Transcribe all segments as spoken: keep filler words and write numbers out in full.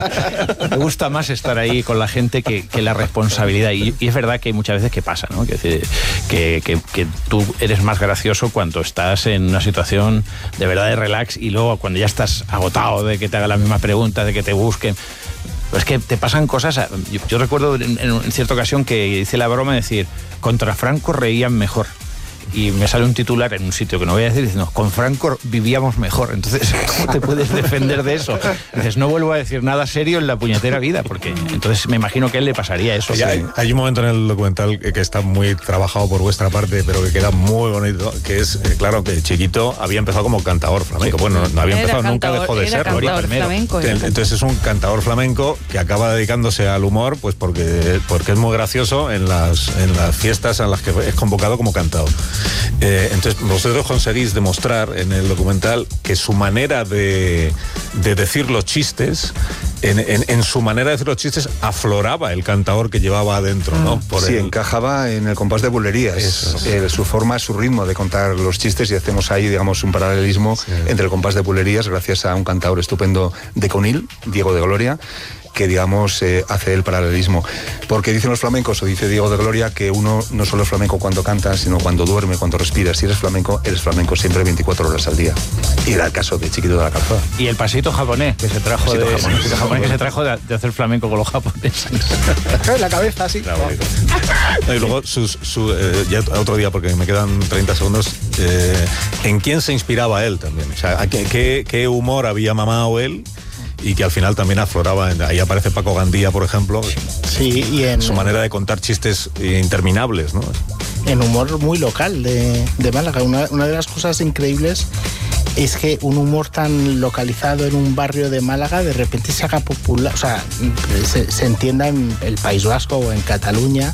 Me gusta más estar ahí con la gente que, que la responsabilidad. Y, y es verdad que hay muchas veces que pasa, ¿no? Que, que, que, que tú eres más gracioso cuando estás en una situación de verdad de relax, y luego cuando ya estás agotado de que te hagan las mismas preguntas, de que te busquen. Es que te pasan cosas. Yo, yo recuerdo en, en cierta ocasión que hice la broma de decir, contra Franco reían mejor. Y me sale un titular en un sitio que no voy a decir diciendo, con Franco vivíamos mejor. Entonces, ¿cómo te puedes defender de eso? Dices, no vuelvo a decir nada serio en la puñetera vida, porque entonces me imagino que a él le pasaría eso. Sí. Hay, hay un momento en el documental que está muy trabajado por vuestra parte, pero que queda muy bonito, que es, eh, claro, que Chiquito había empezado como cantador flamenco. Sí. Bueno, no había Era empezado, cantador, nunca dejó de era serlo. cantador flamenco, ¿eh? Entonces es un cantador flamenco que acaba dedicándose al humor, pues porque, porque es muy gracioso en las, en las fiestas en las que es convocado como cantador. Eh, Entonces, vosotros conseguís demostrar en el documental que su manera de, de decir los chistes, en, en, en su manera de decir los chistes, afloraba el cantador que llevaba adentro, ¿no? Por sí, el... encajaba en el compás de bulerías. Eh, su forma, su ritmo de contar los chistes, y hacemos ahí, digamos, un paralelismo sí. entre el compás de bulerías, gracias a un cantador estupendo de Conil, Diego de Gloria, que, digamos, eh, hace el paralelismo. Porque dicen los flamencos, o dice Diego de Gloria, que uno no solo es flamenco cuando canta, sino cuando duerme, cuando respira. Si eres flamenco, eres flamenco siempre veinticuatro horas al día. Y era el caso de Chiquito de la Calzada. Y el pasito japonés, que se trajo, de, japonés, el japonés que se trajo de, de hacer flamenco con los japoneses. La cabeza, sí. No, y luego, su, su, eh, ya otro día, porque me quedan treinta segundos, eh, ¿en quién se inspiraba él también? O sea, ¿qué, qué, qué humor había mamado él? Y que al final también afloraba. Ahí aparece Paco Gandía, por ejemplo. Sí, y en su manera de contar chistes interminables, ¿no? En humor muy local de, de Málaga. Una, una de las cosas increíbles es que un humor tan localizado en un barrio de Málaga de repente se haga popular, o sea, se, se entienda en el País Vasco o en Cataluña.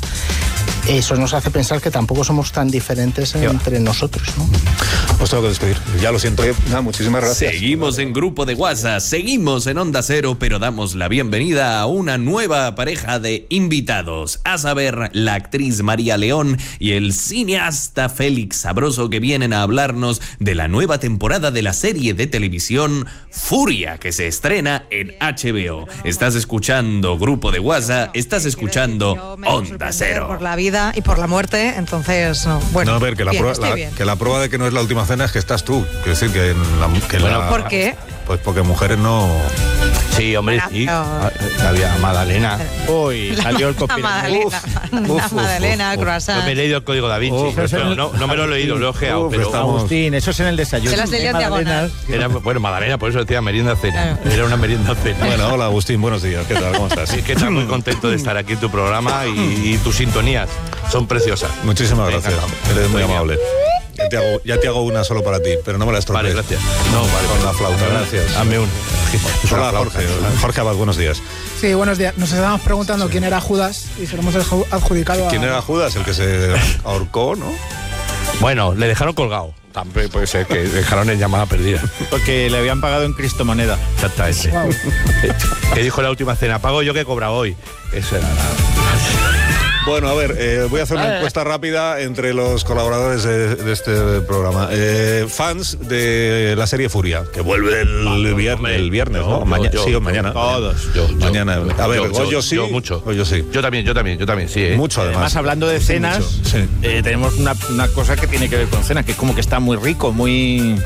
Eso nos hace pensar que tampoco somos tan diferentes entre nosotros, ¿no? Os tengo que despedir, ya lo siento. No, muchísimas gracias. Seguimos en Grupo de WhatsApp, seguimos en Onda Cero, pero damos la bienvenida a una nueva pareja de invitados, a saber, la actriz María León y el cineasta Félix Sabroso, que vienen a hablarnos de la nueva temporada de la serie de televisión Furia, que se estrena en H B O. Estás escuchando Grupo de WhatsApp, estás escuchando Onda Cero. Por la vida y por la muerte, entonces, no, bueno. No, a ver, que la, bien, prueba, la, que la prueba de que no es la última cena es que estás tú. Quiero decir que, en la, que bueno, la, ¿por qué? Pues porque mujeres no... Sí, hombre, sí. Pero... Había Magdalena. Uy, salió el copy. Magdalena, uf, Magdalena, uf, croissant. No me he leído el código Da Vinci. Uf, no, no, no me lo he leído, lo he ojeado. Uf, pero estamos... Agustín, eso es en el desayuno. Se las leía en diagonal. Era, bueno, Magdalena, por eso decía merienda cena. Era una merienda cena. Bueno, hola Agustín, buenos días. ¿Qué tal? ¿Cómo estás? Sí, que estás muy contento de estar aquí en tu programa y, y tus sintonías son preciosas. Muchísimas gracias. Eres muy amable. Ya te, hago, ya te hago una solo para ti, pero no me la estropees. Vale, gracias. No, vale, con la flauta, gracias. Hazme una. Hola, Jorge. Jorge Abad, buenos días. Sí, buenos días. Nos estábamos preguntando sí. quién era Judas y se lo hemos adjudicado a... ¿Quién era Judas? El que se ahorcó, ¿no? Bueno, le dejaron colgado. También puede ser que dejaron en llamada perdida. Porque le habían pagado en Cristo moneda. Exactamente. Wow. Que dijo la última cena, pago yo que he cobrado hoy. Eso era la... Bueno, a ver, eh, voy a hacer una encuesta rápida entre los colaboradores de, de este programa. Eh, fans de la serie Furia, que vuelve el, el viernes, el viernes yo, ¿no? Mañana, yo, sí, yo, mañana. Todos. Yo, mañana. Yo, a ver, yo, Goyo yo, sí. Yo mucho. Goyo sí. Yo también, yo también, yo también, sí. ¿eh? Mucho, además. Además, hablando de cenas, sí. eh, tenemos una, una cosa que tiene que ver con cenas, que es como que está muy rico, muy...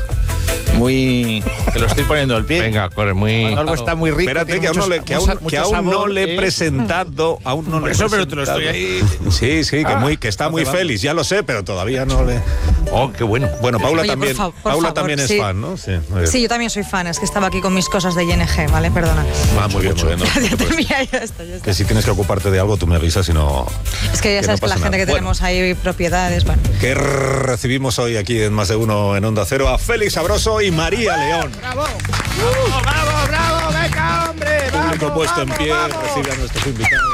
Muy... Que lo estoy poniendo al pie. Venga, corre, muy... Cuando algo está muy rico... Espérate, que, muchos, aún, no le, que, aún, que aún sabor, no le he ¿eh? presentado... Aún no Por le eso, he pero te lo estoy ahí... Sí, sí, que, ah, muy, que está muy feliz, ya lo sé, pero todavía no le... Oh, qué bueno. Bueno, Paula Oye, también, por fa- por Paula favor, también sí. es fan, ¿no? Sí, sí, yo también soy fan, es que estaba aquí con mis cosas de I N G, ¿vale? Perdona. Ah, muy bien, muy bien. No, ya termina, ya está, ya está. Que si tienes que ocuparte de algo, tú me avisas, si no... Es que ya que sabes no que la gente nada. que tenemos bueno. ahí propiedades, bueno. Que recibimos hoy aquí en Más de Uno en Onda Cero a Félix Sabroso y María León. ¡Bravo! ¡Bravo, bravo, bravo! ¡Venga, hombre! ¡Vamos, Público puesto vamos, en pie, vamos. recibe a nuestros invitados.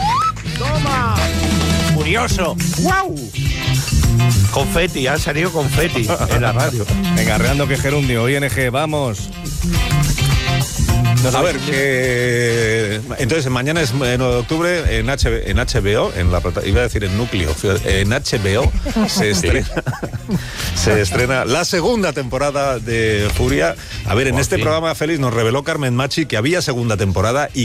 ¡Toma! ¡Furioso! ¡Guau! Confeti, han salido confeti en la radio. Engarreando que gerundio, I N G, vamos. No, a ver, que entonces mañana es nueve de octubre en, H B, en H B O, en la iba a decir en núcleo, en H B O se estrena, se estrena la segunda temporada de Furia. A ver, en Por este fin. programa, Félix, nos reveló Carmen Machi que había segunda temporada y